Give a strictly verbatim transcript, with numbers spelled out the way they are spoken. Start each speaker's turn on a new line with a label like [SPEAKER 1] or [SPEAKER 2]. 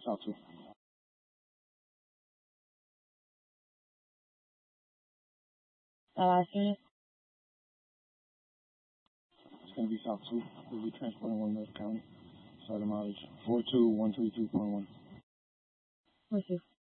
[SPEAKER 1] South two.
[SPEAKER 2] That last unit?
[SPEAKER 1] It's going to be South two. We'll be transporting one North County. Starting mileage four two one three two point one.
[SPEAKER 2] With you.